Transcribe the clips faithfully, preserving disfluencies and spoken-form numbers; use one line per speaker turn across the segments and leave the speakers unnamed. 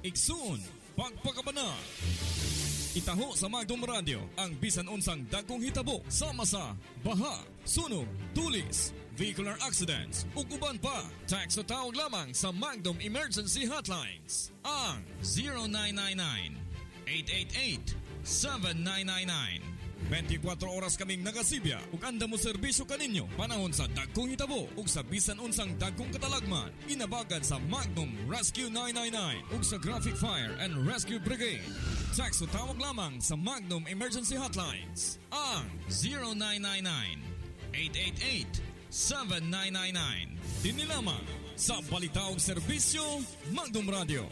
Iksun, pagpakabana. Itaho sa Magdom Radio ang bisan unsang dagkong hitabo sama sa baha, sunog, tulis, vehicular accidents ug uban pa. Text o tawag lamang sa Magdom Emergency Hotlines ang zero nine nine nine, eight eight eight, seven nine nine nine. twenty-four oras kaming nagasibya ug anda mo serbisyo kaninyo panahon sa dagkong hitabo ug sa bisan unsang dagkong katalagman. Inabagan sa Magnum Rescue nine nine nine ug sa Graphic Fire and Rescue Brigade. Text o tawag lamang sa Magnum Emergency Hotlines ang zero nine nine nine, eight eight eight, seven nine nine nine. Dini lamang sa balita ug serbisyo Magnum Radio.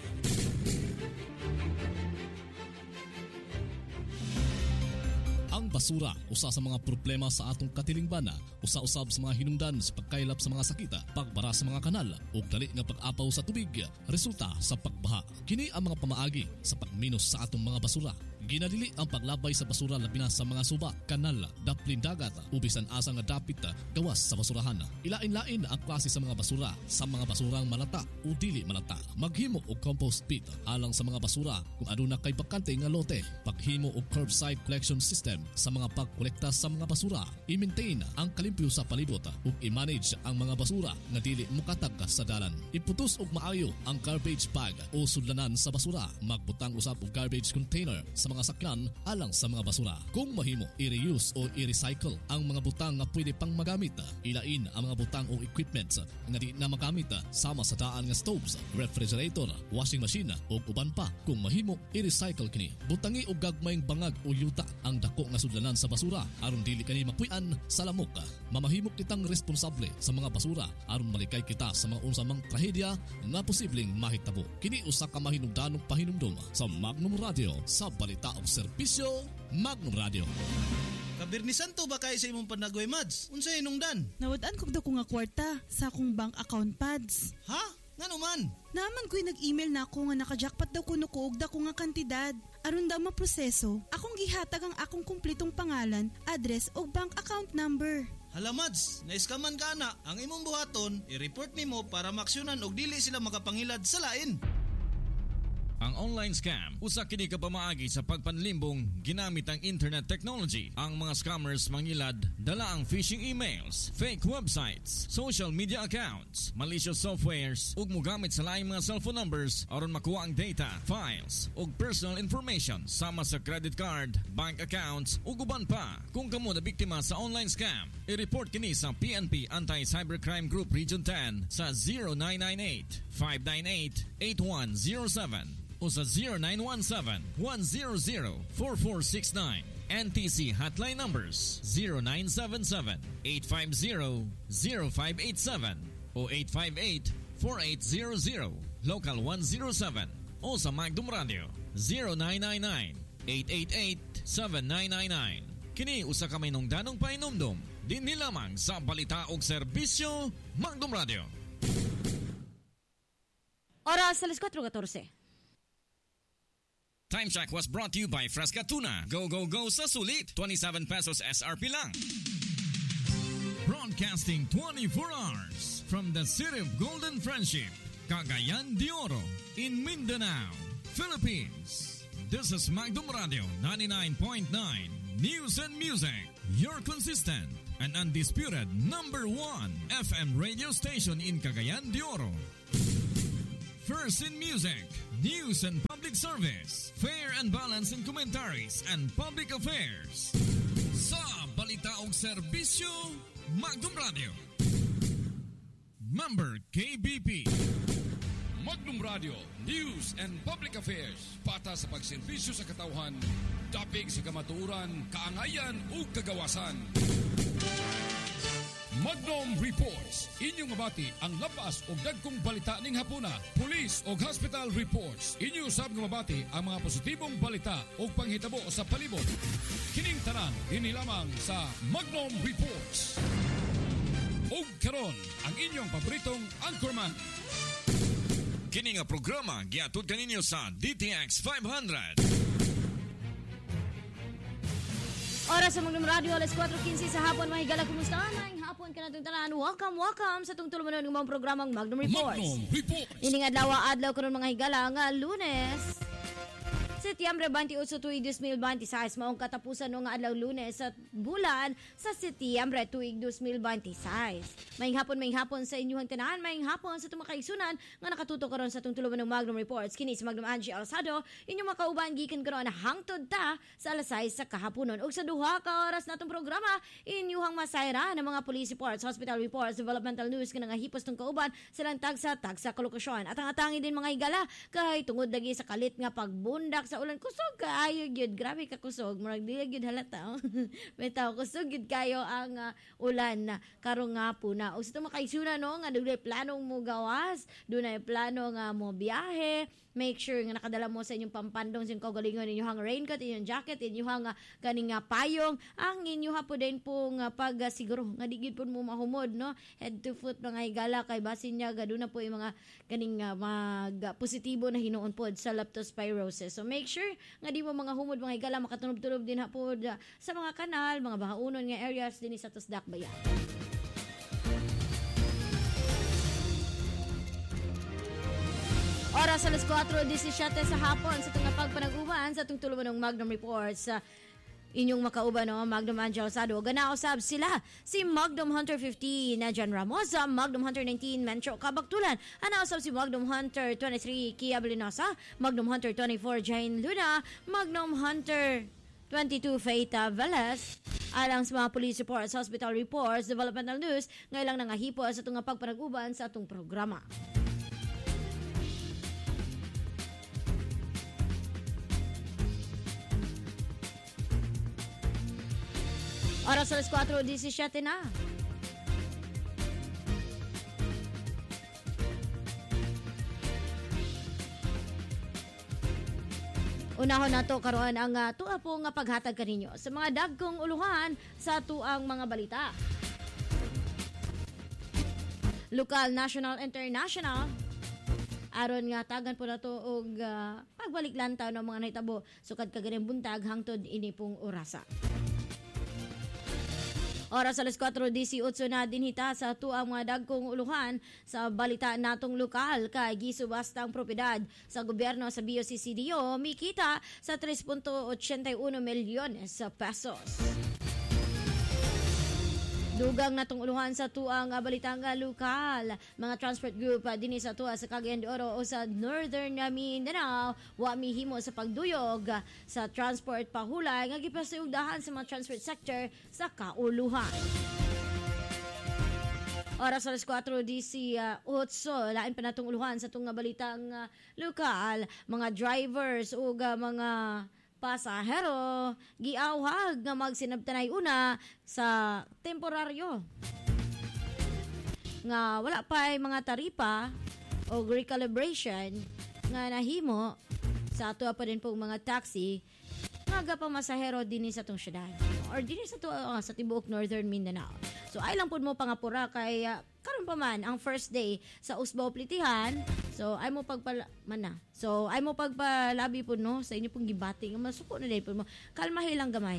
Ang basura, usa sa mga problema sa atong katilingban, usa-usab sa mga hinungdan sa pagkaylap sa mga sakita, pagbara sa mga kanal ug dali nga pag-apaw sa tubig, resulta sa pagbaha. Kini ang mga pamaagi sa pagminos sa atong mga basura. Ginadili ang paglabay sa basura labi na sa mga suba, kanal, daplin dagat, ubisan asa nga dapit gawas sa basurahan. Ilain-lain ang klase sa mga basura, sa mga basurang malata o dili malata. Maghimo og compost pit alang sa mga basura kung aduna kay bakante nga lote. Paghimo og curbside collection system sa mga pagkolekta sa mga basura. I-maintain ang kalimpyo sa palibot ug i-manage ang mga basura nga dili mukatag sa dalan. Iputos og maayo ang garbage bag o sudlanan sa basura. Magbutang usab og garbage container sa mga sakyan alang sa mga basura. Kung mahimo, i-reuse o i-recycle ang mga butang nga pwede pang magamit. Ilain ang mga butang o equipment nga di na magamit sama sa daan nga stoves, refrigerator, washing machine o uban pa. Kung mahimo, i-recycle kini. Butangi og gagmayng bangag o yuta ang dako nga sudlanan sa basura aron dili kani mapuy-an sa lamok. Mamahimok kitang responsable sa mga basura aron malikay kita sa mga unsamang trahedya nga posibleng mahitabo. Kini usa ka mahinungdanong pahinumdom sa Magnum Radio sa balita og serbisyo Magnum Radio.
Kabirnisan to ba kay sa imong panagway, Mads? Unsay hinungdan?
Nawad-an kog daw ko nga kwarta sa akong bank account pads.
Ha? Ngano man?
Naman ko'y nag-email na ako nga naka-jackpot daw ko nukuog da ko nga kantidad. Aron daw maproseso, akong gihatag ang akong kumplitong pangalan, address o bank account number.
Hala, Mads, naiskaman ka na. Ang imong buhaton, i-report nimo para maksyonan og dili sila makapangilad sa lain.
Ang online scam, usa kini ka pamaagi sa pagpanlimbong ginamit ang internet technology. Ang mga scammers mangilad dala ang phishing emails, fake websites, social media accounts, malicious softwares ug mogamit sa laing mga cellphone numbers aron makuha ang data, files ug personal information sama sa credit card, bank accounts ug uban pa. Kung kamo na biktima sa online scam, i-report kini sa P N P Anti-Cybercrime Group Region ten sa zero nine nine eight, five nine eight, eight one zero seven o sa zero nine one seven, one zero zero, four four six nine. N T C hotline numbers zero nine seven seven, eight five zero, zero five eight seven o eight five eight, four eight zero zero, local one zero seven o sa Magdom Radio zero nine nine nine, eight eight eight, seven nine nine nine. Kini usa ka may nungdanong pahinumdom dinhi lamang sa balita og serbisyo Magdom Radio.
Oras alas four fourteen.
Time check was brought to you by Fresca Tuna. Go, go, go sa sulit. twenty-seven pesos S R P lang. Broadcasting twenty-four hours from the city of Golden Friendship, Cagayan de Oro, in Mindanao, Philippines. This is Magdom Radio ninety-nine point nine News and Music, your consistent and undisputed number one F M radio station in Cagayan de Oro. First in music, news and public service, fair and balance in commentaries and public affairs. Sa balita og serbisyo, Magdom Radio. Member K B P.
Magnum Radio, News and Public Affairs. Pata sa pagserbisyo sa katawhan, dapig sa kamatuoran, kaangayan ug kagawasan. Magnum Reports. Inyong mabati ang lapas o dagkong balita ning hapuna. Police o hospital reports. Inyo sab nga mabati ang mga positibong balita o panghitabo sa palibot. Kining tanan dinhi lamang sa Magnum Reports. Og karon ang inyong paboritong anchorman.
Kini nga programa giatud kaninyo sa D T X five hundred.
Oras sa Magnum Radio, alas four fifteen sa hapon. Mga higala, kumusta? Maing hapon ka na itong tanan. Welcome, welcome sa itong tulumanon ng mga programang Magnum Reports.
Magnum Reports.
Ining adlaw-adlaw karon mga higala nga Lunes. Setyembre twenty-eight tuig two thousand twenty-six maong katapusan no nga adlaw Lunes sa bulan sa Setyembre tuig two thousand twenty-six. Maayong hapon, maayong hapon sa inyong tanan, maayong hapon sa tumakaigsunan nga nakatuto karon sa atong tulumanon ng Magnum Reports. Kini si Magnum Angie Alsado, inyong makauban gikan karon hangtod ta sa alas sais sa kahaponon. Ug sa duha ka oras natong programa, inyong masayra ng mga police reports, hospital reports, developmental news nga hipos tong kauban silang tagsa tagsa kalokasyon. At ang atangi din mga higala kay tungod lagi sa kalit nga pagbundak sa ulan kusog kaayo gyud, grabe ka kusog, murag dili gyud halata. Bitaw kusog gyud kayo ang uh, ulan na karong nga po na. Ug sa makaisuna no nga dunay planong mo gawas, dunay plano nga mo biyahe, make sure nga nakadala mo sa inyong pampandong sin kaugalingon inyong raincoat, inyong jacket, inyong uh, kaning nga payong, ang inyong po din po nga pag uh, siguro nga digid po mo mahumod no, head to foot mga higala kay basin niya gaduna po yung mga kaning uh, mag uh, positibo na hinuon pod sa leptospirosis. So make sure nga di mo mga humod mga higala makatunob-tunob din ha pod uh, sa mga kanal, mga bahaunon nga areas din sa Tusdak Bayan. Oras alas four seventeen sa hapon sa itong pagpanag-uban sa itong tulumanon ng Magnum Reports. Uh, inyong makauban no, Magnum Angel Alsado. Ganaosab sila si Magnum Hunter fifteen na John Ramos, Magnum Hunter nineteen Mencho Kabaktulan. Anaosab si Magnum Hunter twenty-three Kia Belinosa, Magnum Hunter twenty-four Jane Luna, Magnum Hunter twenty-two Feita Velez. Alang sa mga police reports, hospital reports, developmental news, ngailang nangahipo sa itong pagpanag-uban sa itong programa. Oras alas four seventeen na. Unahon nato karon ang uh, tuwa po nga paghatag kaninyo sa mga dagkong uluhan sa tuang mga balita. Lokal, national, international. Aron nga tagan po nato og uh, pagbalik lantaw ng mga nahitabo sukad kaganing buntag hangtod ini pong orasa. Oras alas four eighteen na dinhita sa tuang mga dagkong uluhan sa balita natong lokal kay gisubasta ang propiedad sa gobyerno sa B O C C D O mikita sa three point eight one milyones sa pesos. Dugang natong uluhan sa tuang balita nga lokal, mga transport group uh, dinhi sa tuwa sa Cagayan de Oro o sa Northern Mindanao wa mihimo sa pagduyog uh, sa transport pahulay nga gipasuyugdahan sa mga transport sector sa kauluhan. Oras alas four eighteen, lain pa natong uluhan sa tunga balitang uh, lokal, mga drivers o uh, mga pasahero giawhag nga magsinabtanay una sa temporaryo nga wala pa ay mga taripa o recalibration nga nahimo sa ato pa din pong mga taxi nga gapamasahero dinhi sa tong syudad or dinhi sa to, uh, sa tibuok Northern Mindanao. So ay lang pud mo pangapura kay uh, karon pa man ang first day sa Usbaw Plitihan. So ay mo pagpala man na. So ay mo pagpalabi pud no sa inyo pong gibati nga masuko na dai pud mo. Kalmahi lang gamay.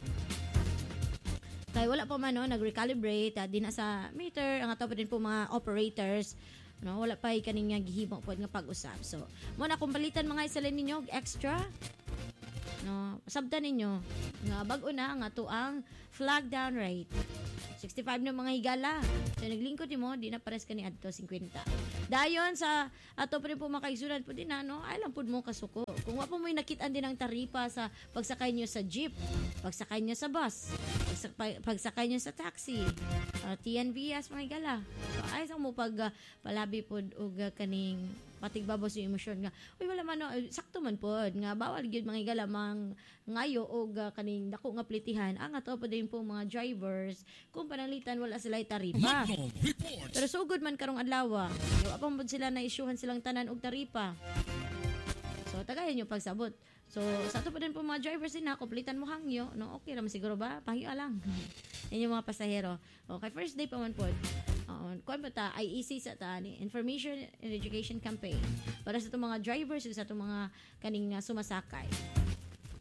Kay wala pa man no nag-recalibrate uh, din sa meter ang ato pa din po mga operators. No, wala pa kaning nga gihimo pod nga pag-usab. So mo na kung palitan mga isalin ninyo extra no, sabtan ninyo nga bag-o na nga to ang flag down rate. sixty-five na mga higala. So naglingkod mo, di na pares ka ni adto fifty. Dayon sa ato pa rin po makaisunan po din na, no? Ay lang po mo kasuko. Kung wa po mo'y nakitaan din ang taripa sa pagsakay nyo sa jeep, pagsakay nyo sa bus, pagsakay, pagsakay nyo sa taxi, uh, T N V S mga higala. So ay sa mo pag uh, palabi po og uh, kaning patigbabos yung emosyon nga uy wala man no, sakto man pod nga bawal gyud mga higala mang ngayo og uh, kaning dako nga plitihan ang ato pa din po mga drivers kung panalitan wala sila taripa. Pero sugod man karong adlaw wa pa mod sila na isyuhan silang tanan og taripa. So tagayan yung pagsabot. So sa ato pa din po mga drivers din na kumplitan mo hangyo no okay ra man siguro ba pahio lang. Yan yung mga pasahero. Okay, first day pa man pod. Uh, kuan ba ta I E C sa ta ni Information and Education Campaign para sa itong mga drivers sa itong mga kaning uh, sumasakay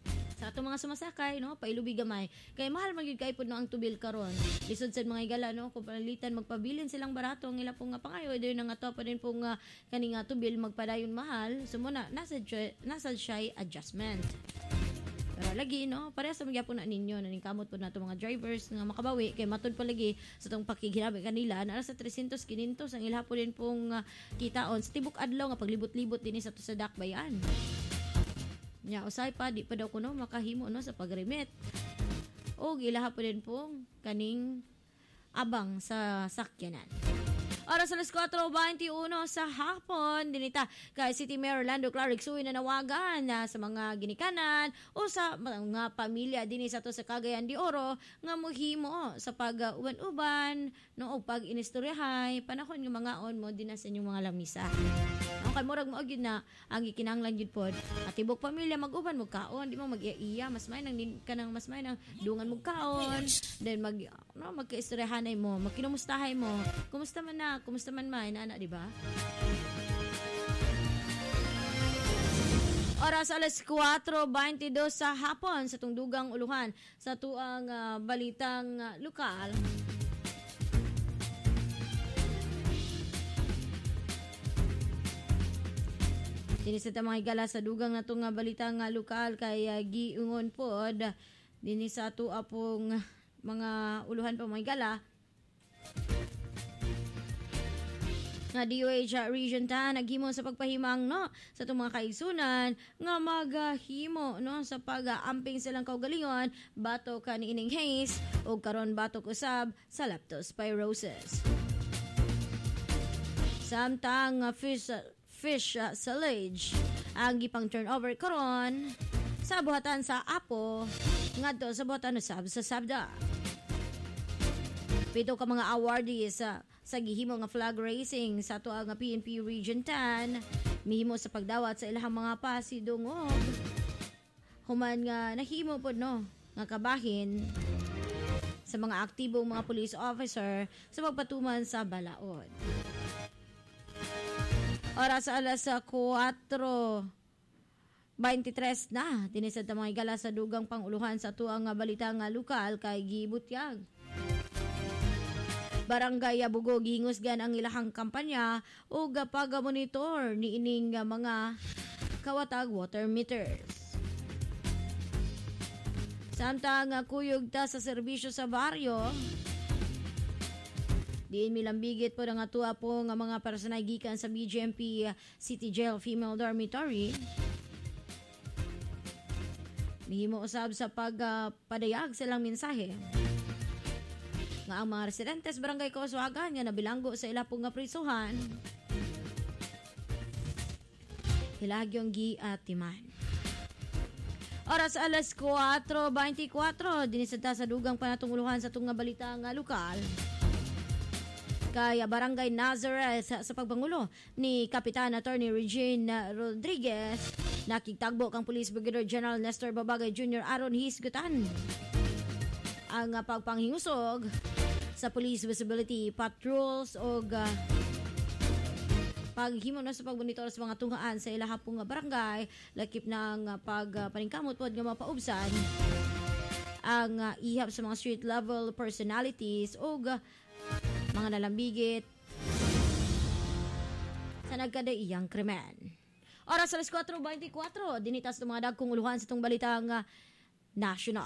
sa atong mga sumasakay no pailubi gamay kay mahal man gyud kay pud no ang tubil karon lisod sad mga higala no kung palitan magpabilin silang barato ang ila pong nga pangayo dili na nga to pa din pong uh, kani nga tubil magpadayon mahal sumuna nasa nasa siya adjustment. Pero lagi no pareha sa magyapon na ninyo naning kamot po nato mga drivers nga makabawi kay matud pa lagi sa tong pakiginabi kanila na sa three hundred five hundred ang ilha po din pong uh, kitaon sa tibok adlaw nga paglibot-libot dinhi sa to sa dakbayan. Nya usay pa di pa daw kuno makahimo no sa pagremit. Og ilaha pa din pong kaning abang sa sakyanan. Oras alas four twenty-one sa hapon dinita kay City Mayor Orlando Clark suwi na nawagan na sa mga ginikanan o sa mga pamilya dinhi sa to sa Cagayan de Oro nga mohimo sa pag-uban-uban no og pag-inistoryahay panahon nga mga on mo din sa inyong mga lamisa. Ang kay murag mo gyud na ang gikinahanglan gyud pod at tibok pamilya mag-uban mo kaon di mo mag-iya mas may nang kanang mas may nang dungan mo kaon then mag no magkaistoryahanay mo magkinumustahay mo kumusta man na kumusta man man ana di ba? Oras alas four twenty-two sa hapon sa tungdugang uluhan sa tuang uh, balitang uh, lokal. Dini sa tamang higala sa dugang na itong balita nga lokal kay uh, giungon pod dini sa ato apong mga uluhan pa mga higala nga D O H Region ten naghimo sa pagpahimang no sa itong mga kaigsunan nga maghimo no sa pag-amping silang kaugalingon batok kaniining haze o karon batok usab sa leptospirosis. Samtang uh, fish uh, fish uh, silage ang gipang turnover karon sa buhatan sa Apo ngadto sa buhatan usab sa Sabda. Pito ka mga awardees sa sa gihimo nga flag racing sa ato nga P N P Region ten mihimo sa pagdawat sa ilahang mga pasidungog human nga nahimo pod no nga kabahin sa mga aktibong mga police officer sa pagpatuman sa balaod. Oras alas four twenty-three na dinisad ta mga higala sa dugang panguluhan sa tuang nga balita nga lokal kay gibutyag. Barangay Abugo gihingusgan ang ilahang kampanya o pag-monitor ni ining mga kawatag water meters. Samtang kuyog ta sa serbisyo sa baryo, diin milambigit po nga tuwa po nga mga personay gikan sa B G M P City Jail Female Dormitory. Mihimo usab sa pagpadayag uh, silang mensahe nga ang mga residentes barangay Kauswagan nga nabilanggo sa ila pong nga prisuhan hilagyong giatiman. Oras alas four twenty-four dinisita sa dugang panatunguluhan sa tunga balita nga lokal kay Barangay Nazareth sa, sa pagpangulo ni Kapitan Attorney Regine Rodriguez nakigtagbo kang Police Brigadier General Nestor Babagay Junior aron hisgutan ang uh, pagpanghingusog sa police visibility patrols o uh, paghimo na sa pagbonitor sa mga tunghaan sa ilaha pong barangay lakip ng uh, pagpaningkamot pod nga mapaubsan ang uh, ihap sa mga street level personalities o uh, mga nalambigit sa nagkadaiyang krimen. Oras alas four twenty-four dinitas ng mga dagkong uluhan sa itong balitang uh, national.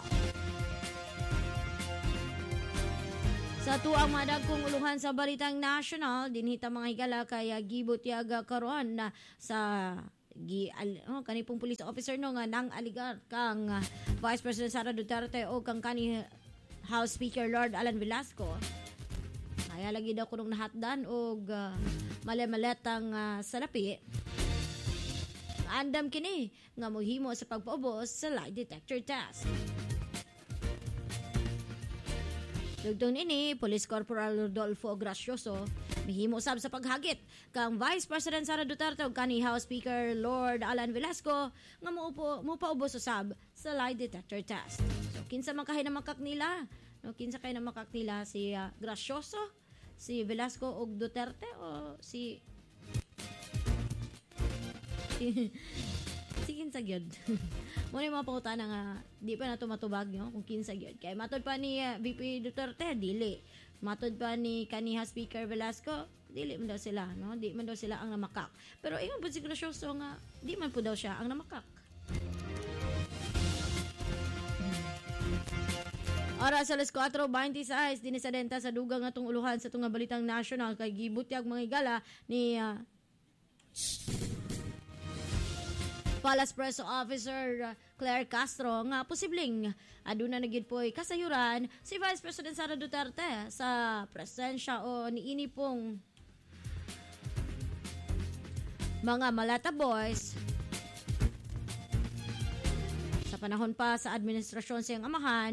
Sa tuang mga dagkong uluhan sa balitang national, dinhita mga higala kaya gibutyag karon na sa gi oh, kanipong police officer no nga nang aligar kang uh, Vice President Sara Duterte o kang kani House Speaker Lord Alan Velasco. Kaya lagi daw kunong nahatdan o uh, mali-maletang uh, salapi. Andam kini nga mohimo sa pagpaubos sa lie detector test. Dugtong nini, Police Corporal Rodolfo Gracioso mihimo sab sa paghagit kang Vice President Sara Duterte o kani House Speaker Lord Alan Velasco nga muupo mopaubos usab sa lie detector test. So kinsa man kahay na makak nila? No, kinsa kay na makak nila si uh, Gracioso, si Velasco o Duterte o si Si kinsa gyud. Mo ni mga pangutana nga di pa nato matubag no kung kinsa gyud. Kay matod pa ni uh, V P Duterte dili. Matod pa ni kaniha Speaker Velasco, dili man daw sila, no? Di man daw sila ang namakak. Pero ingon po si Gracioso nga di man po daw siya ang namakak. Oras alas four twenty-six dinhi sa denta sa dugang nga tong uluhan sa tunga balitang national kay gibutyag mga igala ni uh, Palace Press Officer uh, Claire Castro nga posibleng aduna na gid po'y kasayuran si Vice President Sara Duterte sa presensya o niini pong mga Malata Boys sa panahon pa sa administrasyon siyang amahan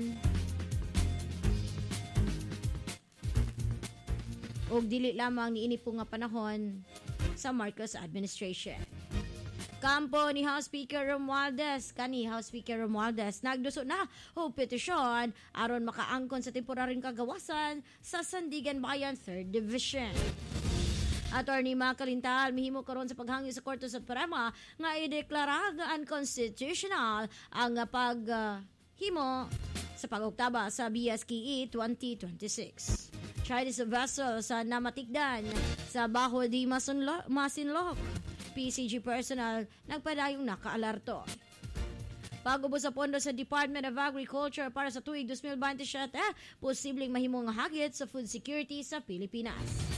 o dili lamang niini pong nga panahon sa Marcos administration. Kampo ni House Speaker Romualdez, kani House Speaker Romualdez, nagduso na o petisyon aron makaangkon sa temporaryong kagawasan sa Sandigan Bayan third Division. Attorney Makalintal mihimo karon sa paghangyo sa Korte Suprema nga ideklara nga unconstitutional ang paghimo uh, sa pag-oktaba sa B S K E twenty twenty-six. Chinese vessel sa namatikdan sa Baho di Masinloc, Masinloc. P C G personnel nagpadayong nakaalarto. Pag-ubos sa pondo sa Department of Agriculture para sa tuig twenty twenty-seven, eh, posibleng mahimong hagit sa food security sa Pilipinas.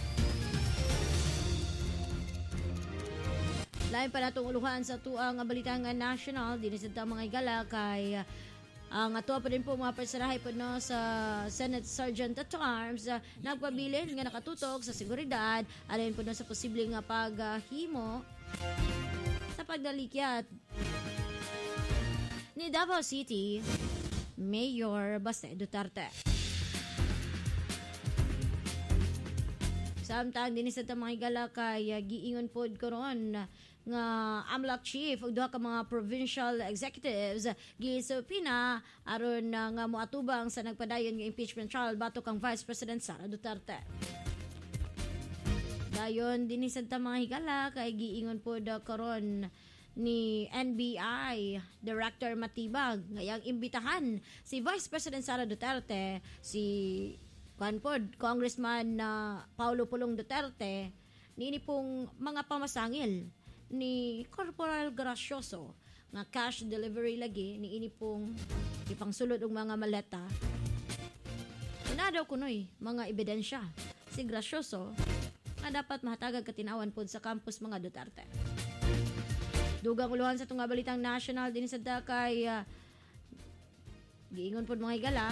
Lain pa natong uluhan sa tuang balitang national, dinisita mga igala kay ang ato pa rin po mga personahe po no, sa Senate Sergeant at Arms uh, nagpabilin nga nakatutok sa seguridad alin po no, sa posibleng nga paghimo sa pagdalikyat ni Davao City Mayor Baste Duterte. Samtang dinisita mga igala kay uh, giingon pod karon nga AMLAC chief ug duha ka mga provincial executives gisupina aron uh, nga moatubang sa nagpadayon nga impeachment trial batok kang Vice President Sara Duterte. Dayon dinhi sa mga higala kay giingon pod karon ni N B I Director Matibag ngayang imbitahan si Vice President Sara Duterte, si kanpod Congressman na uh, Paulo Pulong Duterte nini pong mga pamasangil ni Corporal Gracioso nga cash delivery lagi ni ini pong ipangsulod og mga maleta. Inadaw kunoy mga ebidensya si Gracioso nga dapat mahatagag katinawan pod sa campus mga Duterte. Dugang uluhan sa tunga balitang national din sa dakay uh, giingon pod mga igala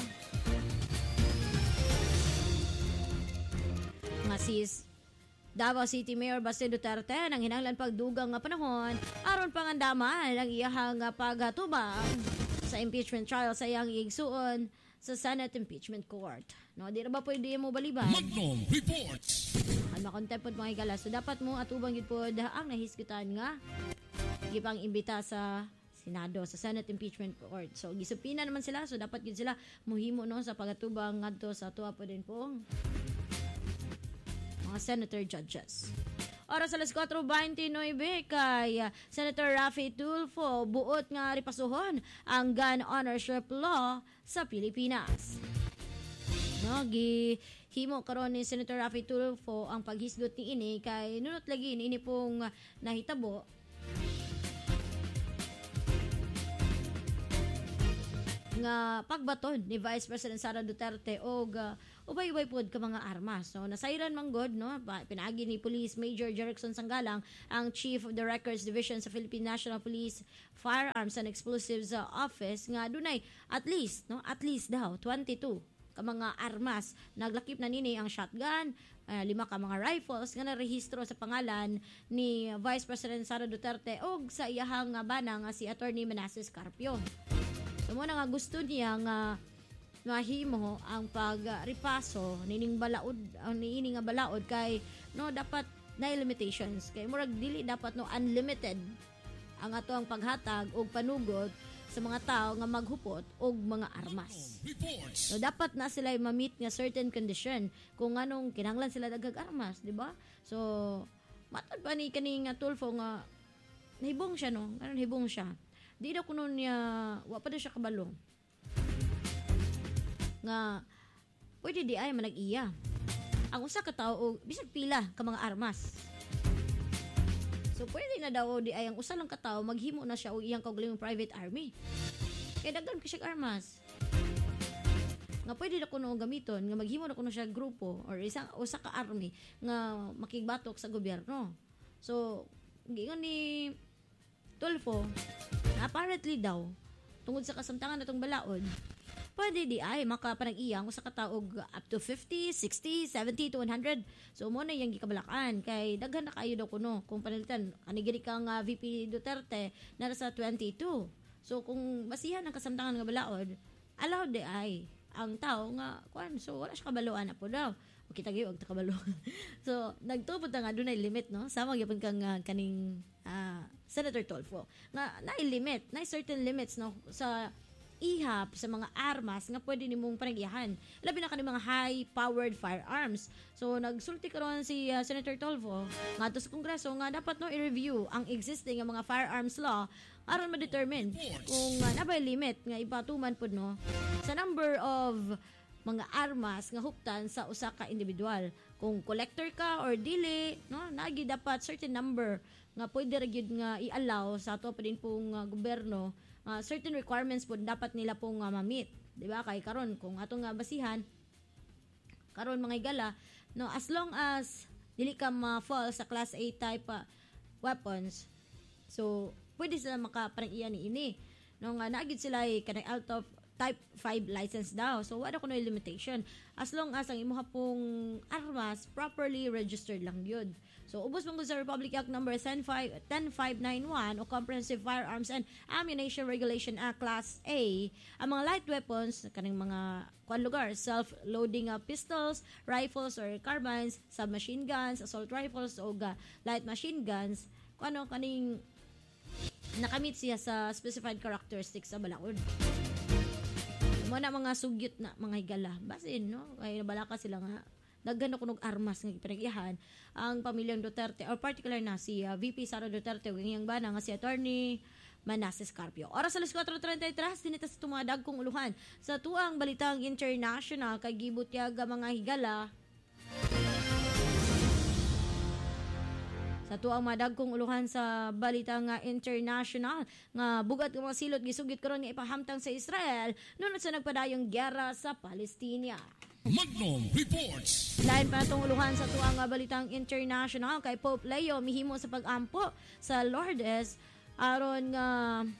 nga sis Davao City Mayor Baste Duterte nang hinanglan pagdugang nga panahon aron pangandaman ang iyahang paghatubang sa impeachment trial sa iyang igsuon sa Senate Impeachment Court. No, di ra ba pwede mo baliban?
Magnum Reports.
Ang makontempod mga igala. So dapat mo atubang yun po ang nahisgutan nga gipang imbita sa Senado sa Senate Impeachment Court. So gisupina naman sila, so dapat yun sila muhimo no sa pagatubang ngadto sa tuwa po din pong mga senator judges. Oras alas four twenty-nine kay uh, Senator Raffy Tulfo buot nga ripasuhon ang gun ownership law sa Pilipinas. No, gihimo karon ni Senator Raffy Tulfo ang paghisgot ni ini kay nunot lagi ni ini pong uh, nahitabo nga pagbaton ni Vice President Sara Duterte og uh, ubay-ubay pod ka mga armas. So nasayran man god no, pinaagi ni Police Major Jerickson Sanggalang ang Chief of the Records Division sa Philippine National Police Firearms and Explosives uh, Office nga dunay at least no, at least daw twenty-two ka mga armas. Naglakip na nini ang shotgun, uh, lima ka mga rifles nga narehistro sa pangalan ni Vice President Sara Duterte og sa iyahang uh, bana nga si Attorney Manasseh Carpio. So mo na nga gusto niya nga mahimo ang pagripaso nining balaod ang niini nga balaod kay no dapat na limitations kay murag dili dapat no unlimited ang ato ang paghatag og panugod sa mga tao nga maghupot og mga armas. So dapat na sila ma-meet nga certain condition kung anong kinahanglan sila dagag armas, di ba? So matod pa ni kani nga Tulfo nga nahibong siya no, karon hibong siya. Di daw kuno niya wa pa daw siya kabalo. Nga pwede di ay manag-iya. Ang usa ka tawo bisag pila ka mga armas. So pwede na daw di ay ang usa lang ka tawo maghimo na siya og iyang kaugalingong private army. Kaya daghan ka siya armas. Nga pwede na kuno gamiton nga maghimo na kuno siya grupo or isang usa ka army nga makigbatok sa gobyerno. So giingon ni Tulfo na apparently daw tungod sa kasamtangan natong balaod pwede di ay makapanag-iyang usa ka tawo up to fifty, sixty, seventy to one hundred. So mo na yang gikabalakan kay daghan na kayo daw kuno kung panalitan ani giri kang uh, V P Duterte na sa twenty-two. So kung basihan ang kasamtangan nga balaod allowed di ay ang tao nga kuan so wala siya kabaluan na po daw o kita gyud og takabalo. So nagtubod ta nga dunay limit no sama gyapon kang uh, kaning uh, Senator Tulfo nga naay limit naay certain limits no sa ihap sa mga armas nga pwede nimong panag-iyahan labi na kani mga high powered firearms. So nagsulti karon si uh, Senator Tulfo ngadto sa Kongreso nga dapat no i-review ang existing nga mga firearms law aron ma-determine kung uh, nabay limit nga ipatuman pud no sa number of mga armas nga huptan sa usa ka individual. Kung collector ka or dili, no, nagi dapat certain number nga pwede ra gyud nga i-allow sa ato pa din pong uh, gobyerno. Uh, certain requirements po dapat nila pong uh, ma-meet, di ba? Kay karon kung ato nga basihan karon mga igala, no, as long as dili ka ma-fall sa class A type uh, weapons, so pwede sila makapanag-iya ni ini. No nga naagid sila ay kanang out of type five license daw. So wala kuno limitation as long as ang imuha pong armas properly registered lang yun. So ubos man sa Republic Act number ten five ninety-one o Comprehensive Firearms and Ammunition Regulation Act Class A, ang mga light weapons kaning mga kuan lugar, self-loading uh, pistols, rifles or carbines, submachine guns, assault rifles o uh, light machine guns, kuno kaning nakamit siya sa specified characteristics sa balaod. Mo na mga sugyot na mga higala basin no kay nabalaka sila nga daghan kunog armas nga ipinag-iyahan ang pamilyang Duterte or particular na si uh, V P Sara Duterte ug iyang bana nga si Attorney Manasseh Carpio. Oras alas four thirty-three dinita sa tumadag kong uluhan sa tuang balitang international kay gibutyag mga higala sa tuang madagkong uluhan sa balita nga international nga bugat nga mga silot gisugit karon nga ipahamtang sa Israel nunod sa nagpadayong gyera sa Palestina.
Magnum Reports.
Lain pa natong uluhan sa tuang nga balitang international kay Pope Leo mihimo sa pag-ampo sa Lourdes aron nga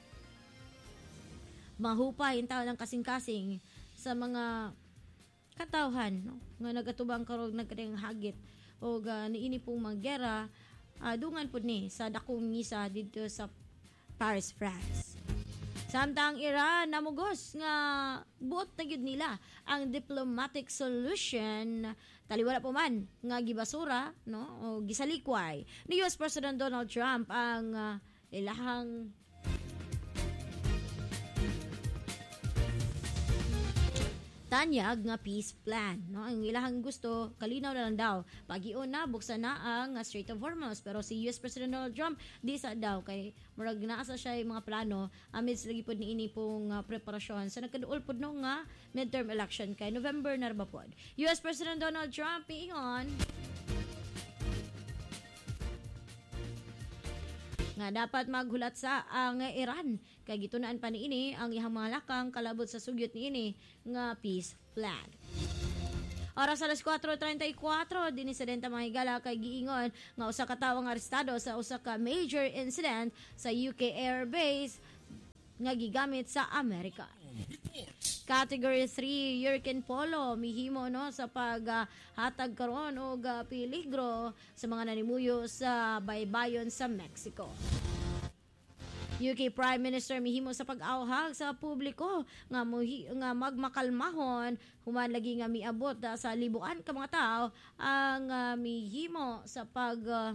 mahupay ang taon ng kasing-kasing sa mga katawhan no nga nagatubang karon nagkadayang hagit o uh, niini pong mga gyera. Uh, dungan po ni sa dakong misa dito sa Paris, France. Samtang Iran namugos nga buot na gyud nila ang diplomatic solution taliwala po man nga gibasura no o gisalikway ni U S President Donald Trump ang uh, ilahang tanyag nga peace plan no ang ilahang gusto kalinaw na lang daw pag-ion na buksan na ang uh, Strait of Hormuz pero si U S President Donald Trump di sa daw kay murag naasa siya yung mga plano amidst lagi pod niini pong uh, preparasyon sa so, nagkaduol pod no nga midterm election kay November na ba pod. U S President Donald Trump piingon nga dapat maghulat sa ang uh, Iran kay gitunaan pa niini ang ihang mga lakang kalabot sa sugyot niini nga peace plan. Oras alas four thirty-four dinhi sa denta mga higala kay giingon nga usa ka tawo nga arestado sa usa ka major incident sa U K Air Base nga gigamit sa Amerika. Category three Hurricane Polo mihimo no sa paghatag uh, karon og uh, peligro sa mga nanimuyo sa baybayon sa Mexico. U K Prime Minister mihimo sa pag-awhag sa publiko nga muhi, nga magmakalmahon human lagi nga miabot uh, sa libuan ka mga tao ang uh, mihimo sa pag uh,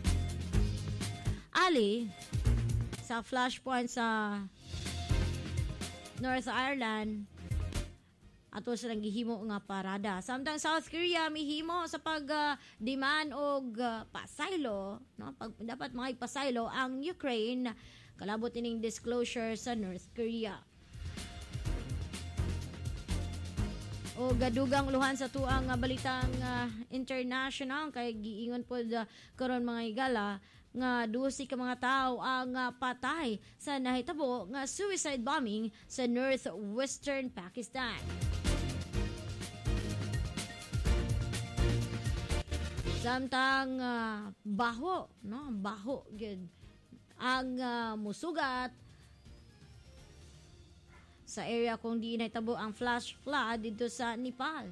ali sa flashpoint sa North Ireland ato silang gihimo nga parada. Samtang South Korea mihimo sa pag uh, demand og uh, pasaylo, no? Pag dapat mga pasaylo ang Ukraine kalabot ining disclosure sa North Korea. O gadugang luhan sa tuang uh, balitang uh, international kay giingon pod uh, karon mga higala nga dusi ka mga tao ang uh, patay sa nahitabo nga suicide bombing sa northwestern Pakistan. Samtang uh, baho, no, baho gid ang uh, musugat sa area kung di nahitabo ang flash flood dito sa Nepal.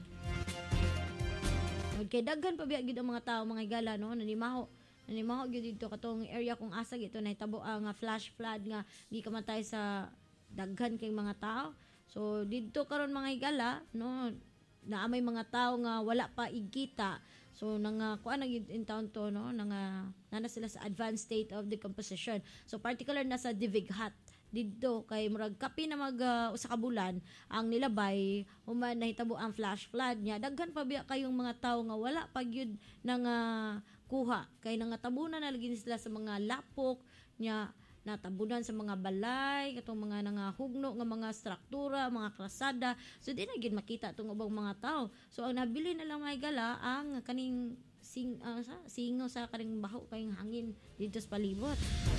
Kay daghan pa biya gid ang mga tao mga higala no, nanimaho nanimaho gid dito katong area kung asa gito nahitabo ang uh, flash flood nga di kamatay sa daghan kay mga tao. So dito karon mga higala no, naamay mga tao nga wala pa igkita. So nang uh, kuan na gid in town to no, nang uh, nana sila sa advanced state of decomposition. So particular na sa Divighat didto kay murag kapi na mag uh, usa ka bulan ang nilabay human nahitabo ang flash flood niya daghan pa biya kayong mga tawo nga wala pa gyud nang uh, kuha kay nangatabunan na lagi sila sa mga lapok niya natabunan sa mga balay katong mga nangahugno nga mga struktura mga krasada so di na gyud makita tong ubang mga tawo so ang nabili na lang mga higala ang kaning sing uh, sa singaw sa kaning baho kayong hangin dito sa palibot.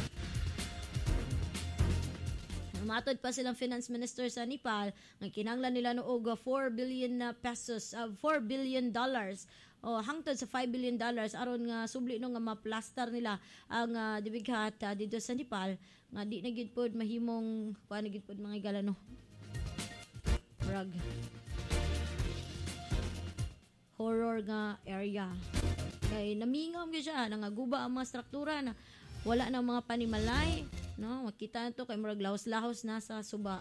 Matod pa silang finance minister sa Nepal nga kinahanglan nila noog four billion pesos, uh, four billion dollars o hangtod sa five billion dollars aron nga subli no nga ma-plaster nila ang uh, Divighat uh, dito sa Nepal nga di na gid pod mahimong kuan gid pod mga higala no. Rag horror nga area. Kay namingam gyud siya nangaguba ang mga struktura na wala na mga panimalay. No, makita na to kay murag lahos-lahos na sa suba.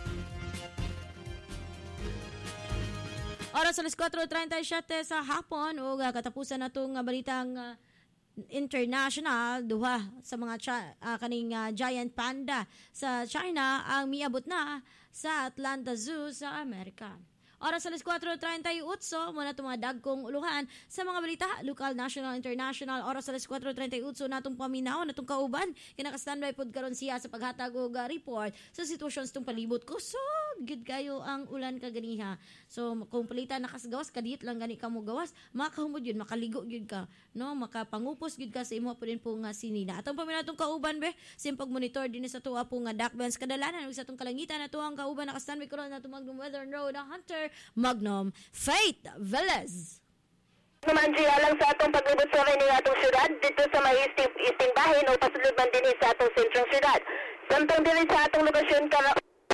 Oras alas four thirty-seven sa hapon o uh, katapusan na itong uh, balitang uh, international duha sa mga cha- uh, kaning uh, giant panda sa China ang miabot na sa Atlanta Zoo sa Amerika. Oras alas four thirty-eight muna itong mga dagkong uluhan sa mga balita, local, national, international. Oras alas four thirty-eight natong paminaw, natong kauban. Kinaka-standby pod karon siya sa paghatag og report sa sitwasyon sa itong palibot ko. So, good kayo ang ulan kaganiha. So, kung palitan nakasgawas, kadiyit lang gani ka mo gawas, makahumod yun, makaligo yun ka. No? Makapangupos yun ka sa imo po din po nga sinina. Atong paminaw itong kauban, be, simpag monitor din sa tuwa po nga dakbans kadalanan. Sa itong kalangitan na tuwang kauban, nakastandby karon na tumagdong weather road, ang hunter, Magnum, Faith Velez.
Naman siya lang sa atong paglibot sa rin atong syudad dito sa may isting, isting bahin o pasulod man din sa atong sentrong syudad. Samtang din sa atong lokasyon kara...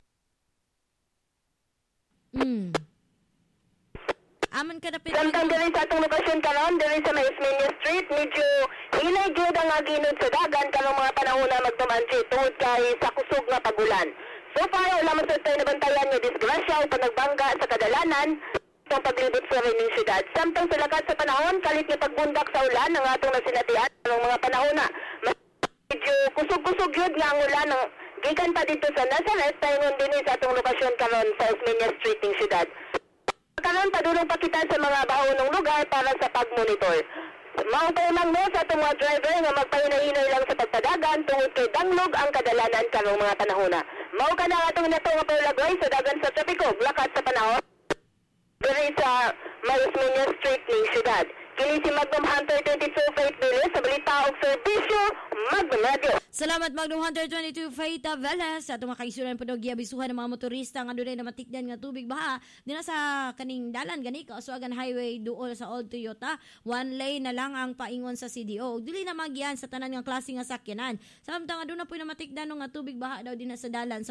Hmm. Aman ka na pinag-
Samtang din sa atong lokasyon karon din sa may Ismeña Street, medyo hinay gyud ang aginod sa dagan kanang mga panahon na magtumansi tungod kay sa kusog nga pagulan. So far, wala man sa tayo nabantayan nga disgrasya o panagbangga sa kadalanan ng paglibot sa rin syudad. Samtang sa lakas sa panahon, kalit nga pagbundak sa ulan ang atong nasinatian ng mga panahon na medyo kusog-kusog yun nga ang ulan ng gikan pa dito sa Nazareth tayon din sa atong lokasyon karon sa Ismeña Street ng syudad. Karon padulong pa kita sa mga bahonong lugar para sa pagmonitor. Mao pa lang mo sa itong mga driver nga magpahinay-hinay lang sa pagpadagan tungod kay danglog ang kadalanan karong mga panahon. Mao ka na atong nato nga paulagay sa dagan sa trapiko, lakat sa panahon. Diri sa Ismeña Street ng syudad. Kini si Magnum Hunter twenty-two Faith Velez sa balita og serbisyo Magnum Radio.
Salamat Magnum Hunter twenty-two Faith Velez sa itong makaisuran po giabisuhan ng mga motorista nga dunay na matikdan nga tubig baha dina sa kaning dalan gani Kauswagan Highway duol sa Old Toyota. One lane na lang ang paingon sa C D O. Dili na magyan sa tanan nga klase nga sakyanan. Samtang aduna po na matikdan nga tubig baha daw din sa dalan sa